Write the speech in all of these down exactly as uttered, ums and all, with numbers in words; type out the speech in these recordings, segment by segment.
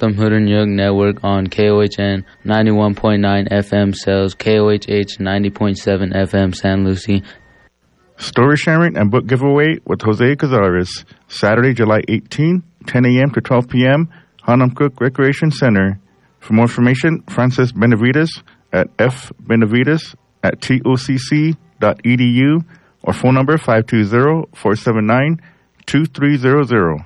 Tamhuran Yug Network on K O H N ninety-one point nine F M Sales, K O H H ninety point seven F M San Lucie. Story sharing and book giveaway with Jose Cazares, Saturday, July eighteenth, ten a.m. to twelve p.m., Hanam Cook Recreation Center. For more information, Francis Benavides at f benavides at tocc dot e d u or phone number five two zero, four seven nine, two three zero zero.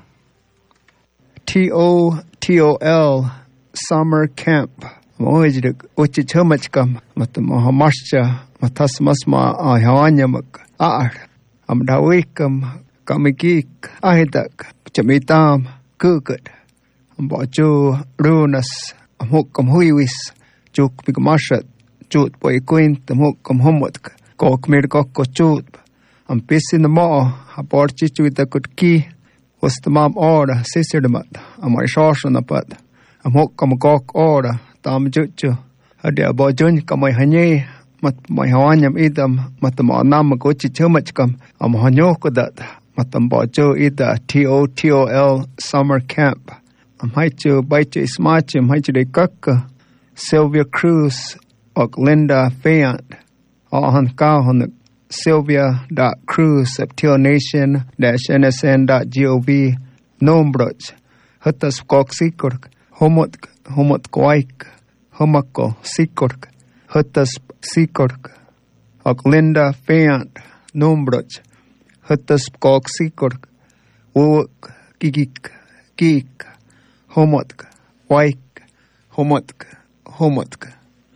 T O T O L Summer Camp. Mohijidik uchichumachkam matamohamascha matasmasma ahyanyamak ar amdawikam kamikik ahidak chamitam kukut ambachu runas amukam huiwis juk bigmashat jut boy quint amukam homotk kok mir kokko jut am pisin the mo aborchi with the good key was the mom order sister the mat amai shoshan the pat amukam kok order tam juchu ade abojun kamai hanye mat mai hawanyam idam matama nam ko chichumachkam am hanyokodat matam bojo ida T O T O L Summer Camp. Am haichu baichu ismachim haichu de kakka Sylvia Cruz og Linda Fayant. Ahan kahon Sylvia dot Cruz Nation dash N S N dot gov nombroch hatas kok sikork homot homot koik homako sikork hatas sikork og Linda Fayant nombroch hatas kok sikork wok gigik gik homotk waik homotk homotk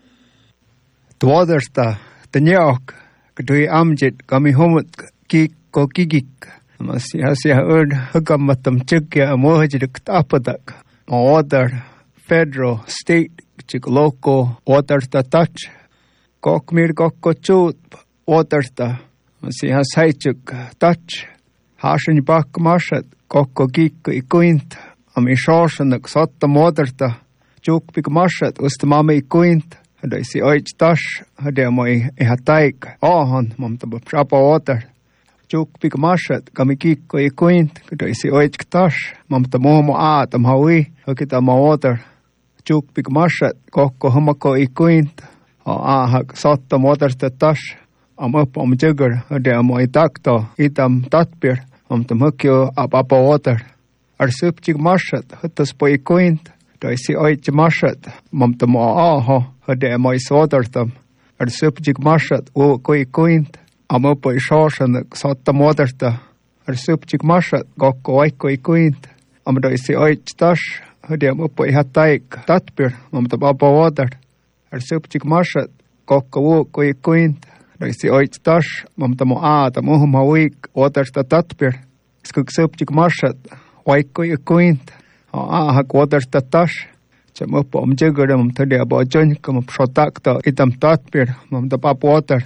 Dwadersta Tanyok Kdui Amjit Kami Homotk Gik Ko Gigik Masi Hasia Erd Hagamatam Chikya Amohajik Tapadak Order Federal State Chik Local Waterta Touch Kokmir Kokko Chut Waterta Masi Hasaichuk Touch Hashin Bak Mashat Kokko Gik Ikuint Ami Shoshanak Sotam Waterta Juk Big Mashat Ustamami Ikuint Hadai si oich tash hadai moi ihataik ahon mamtabab shapa water juk pik mashat kamikik ko ikuint hadai si oich tash mamtamomo aat am hawi hakita ma water juk pik mashat kokko hamako ikuint a ahak sotta water ta tash am up am jigger hadai mo itakto itam tatpir mamtam hakyo ap apa water ar sup chik mashat hatas po ikuint hadai si oich mashat mamtamo aho Hade moi sodartam ar supjik mashat o koi koint amo po shoshan sotta modarta ar supjik mashat gokko ai koi koint am do isi oich tash hade amo po hataik tatpir mam ta baba wadar ar supjik mashat gokko o koi koint do isi oich tash mam ta mo a ta mo mawik wadar ta tatpir skuk supjik mashat wai koi koint a hak wadar ta tash Chamo po am jigger am tade abojon kam shotak to itam tatpir mam da pap water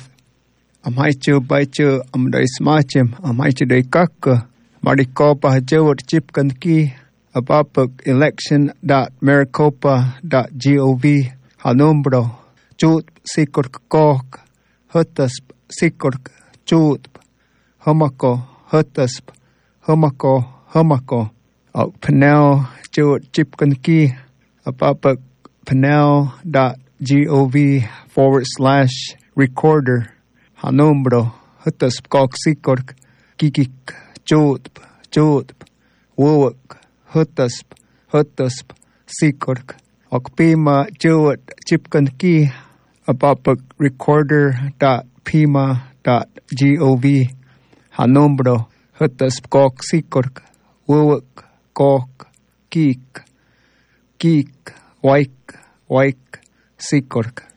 am haichu baichu am dai smachim am haichu dai kakka mariko pa jewot chip kan ki apapuk election dot maricopa dot gov hanumbro chut sikor kok hatas sikor chut hamako hatas hamako hamako au panel jewot chip kan ki Apapuk panel dot gov forward slash recorder hanumbro hatas kok sikork kikik chotp chotp wowak hatasp hatasp sikork okpima jowat chipkan ki apapuk recorder dot pima dot gov hanumbro hatas kok sikork wowak kok kik Geek, Waik, Waik, Sikork.